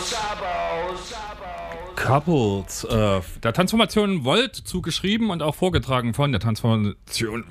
Couples, der Transformation Volt zugeschrieben und auch vorgetragen von der Transformation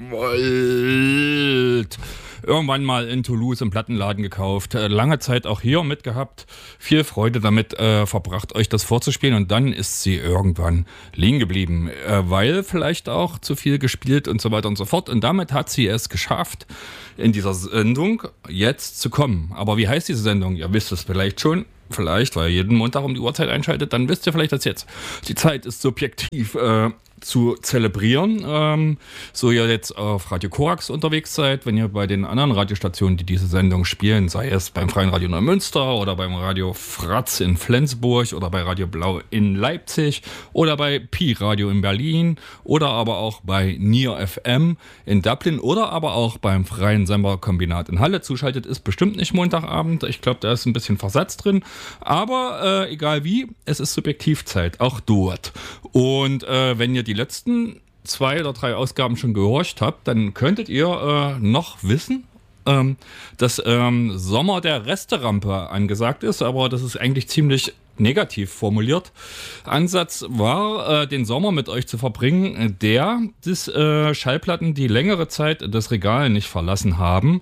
Volt. Irgendwann mal in Toulouse im Plattenladen gekauft, lange Zeit auch hier mitgehabt, viel Freude damit verbracht, euch das vorzuspielen, und dann ist sie irgendwann liegen geblieben, weil vielleicht auch zu viel gespielt und so weiter und so fort, und damit hat sie es geschafft, in dieser Sendung jetzt zu kommen. Aber wie heißt diese Sendung? Ihr wisst es vielleicht schon. Vielleicht, weil ihr jeden Montag um die Uhrzeit einschaltet, dann wisst ihr vielleicht, dass jetzt die Zeit ist, subjektiv zu zelebrieren. So ihr jetzt auf Radio Korax unterwegs seid, wenn ihr bei den anderen Radiostationen, die diese Sendung spielen, sei es beim Freien Radio Neumünster oder beim Radio Fratz in Flensburg oder bei Radio Blau in Leipzig oder bei Pi Radio in Berlin oder aber auch bei Nier FM in Dublin oder aber auch beim Freien Sender-Kombinat in Halle zuschaltet, ist bestimmt nicht Montagabend. Ich glaube, da ist ein bisschen Versatz drin. Aber egal wie, es ist Subjektivzeit, auch dort. Und wenn ihr die letzten 2 oder 3 Ausgaben schon gehorcht habt, dann könntet ihr noch wissen, dass Sommer der Resterampe angesagt ist, aber das ist eigentlich ziemlich negativ formuliert. Ansatz war, den Sommer mit euch zu verbringen, der Schallplatten, die längere Zeit das Regal nicht verlassen haben,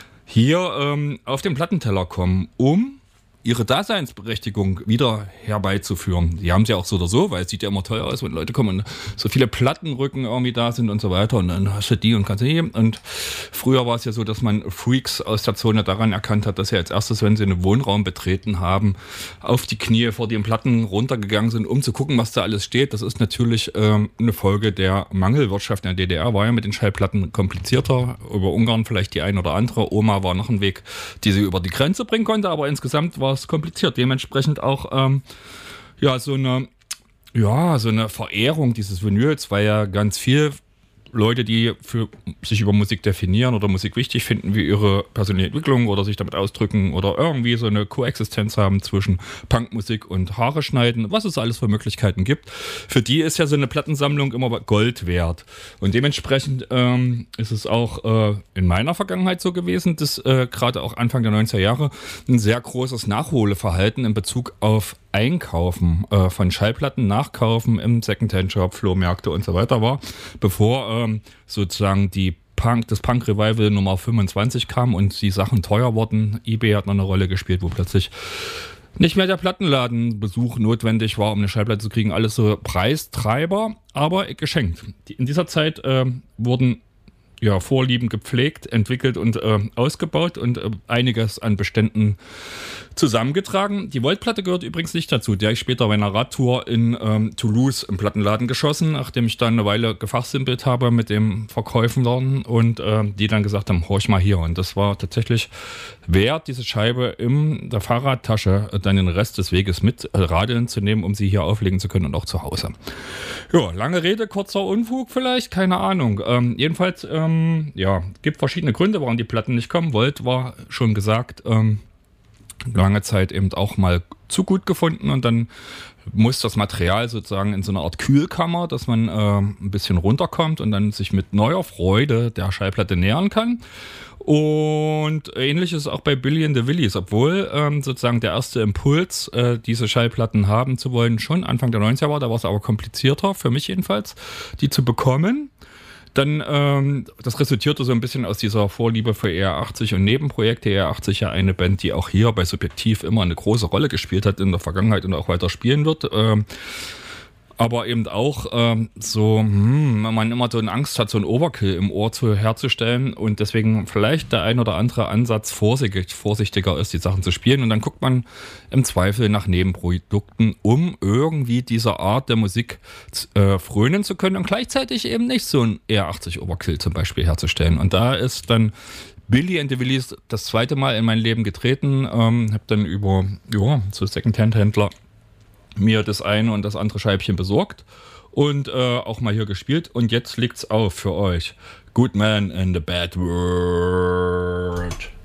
hier auf den Plattenteller kommen, um ihre Daseinsberechtigung wieder herbeizuführen. Die haben sie auch so oder so, weil es sieht ja immer teuer aus, wenn Leute kommen und so viele Plattenrücken irgendwie da sind und so weiter, und dann hast du die und kannst du die. Und früher war es ja so, dass man Freaks aus der Zone daran erkannt hat, dass sie als erstes, wenn sie einen Wohnraum betreten haben, auf die Knie vor den Platten runtergegangen sind, um zu gucken, was da alles steht. Das ist natürlich eine Folge der Mangelwirtschaft in der DDR, war ja mit den Schallplatten komplizierter, über Ungarn vielleicht die ein oder andere. Oma war noch ein Weg, die sie über die Grenze bringen konnte, aber insgesamt war es kompliziert. Dementsprechend auch so eine Verehrung dieses Vinyls, weil ja ganz viel Leute, die für sich über Musik definieren oder Musik wichtig finden, wie ihre persönliche Entwicklung oder sich damit ausdrücken oder irgendwie so eine Koexistenz haben zwischen Punkmusik und Haare schneiden, was es alles für Möglichkeiten gibt. Für die ist ja so eine Plattensammlung immer Gold wert. Und dementsprechend ist es auch in meiner Vergangenheit so gewesen, dass gerade auch Anfang der 90er Jahre ein sehr großes Nachholverhalten in Bezug auf Einkaufen von Schallplatten, Nachkaufen im Secondhand-Shop, Flohmärkte und so weiter war, bevor sozusagen das Punk-Revival Nummer 25 kam und die Sachen teuer wurden. eBay hat noch eine Rolle gespielt, wo plötzlich nicht mehr der Plattenladenbesuch notwendig war, um eine Schallplatte zu kriegen. Alles so Preistreiber, aber geschenkt. In dieser Zeit wurden Vorlieben gepflegt, entwickelt und ausgebaut und einiges an Beständen zusammengetragen. Die Volt-Platte gehört übrigens nicht dazu. Die habe ich später bei einer Radtour in Toulouse im Plattenladen geschossen, nachdem ich dann eine Weile gefachsimpelt habe mit dem Verkäufer und die dann gesagt haben, horch mal hier. Und das war tatsächlich wert, diese Scheibe in der Fahrradtasche dann den Rest des Weges mit radeln zu nehmen, um sie hier auflegen zu können und auch zu Hause. Ja, lange Rede, kurzer Unfug vielleicht, keine Ahnung. Jedenfalls, gibt verschiedene Gründe, warum die Platten nicht kommen. Volt war schon gesagt, lange Zeit eben auch mal zu gut gefunden, und dann muss das Material sozusagen in so eine Art Kühlkammer, dass man ein bisschen runterkommt und dann sich mit neuer Freude der Schallplatte nähern kann. Und ähnlich ist es auch bei Billy and the Willies, obwohl sozusagen der erste Impuls, diese Schallplatten haben zu wollen, schon Anfang der 90er war. Da war es aber komplizierter, für mich jedenfalls, die zu bekommen. Dann, das resultierte so ein bisschen aus dieser Vorliebe für ER80 und Nebenprojekte. ER80 ja eine Band, die auch hier bei Subjektiv immer eine große Rolle gespielt hat in der Vergangenheit und auch weiter spielen wird. Aber eben auch wenn man immer so eine Angst hat, so einen Overkill im Ohr herzustellen und deswegen vielleicht der ein oder andere Ansatz vorsichtiger ist, die Sachen zu spielen. Und dann guckt man im Zweifel nach Nebenprodukten, um irgendwie dieser Art der Musik frönen zu können und gleichzeitig eben nicht so einen ER80 Overkill zum Beispiel herzustellen. Und da ist dann Billy and the Willies das zweite Mal in mein Leben getreten, habe dann über so Secondhand-Händler mir das eine und das andere Scheibchen besorgt und auch mal hier gespielt. Und jetzt liegt's auf für euch. Good Man in the Bad World.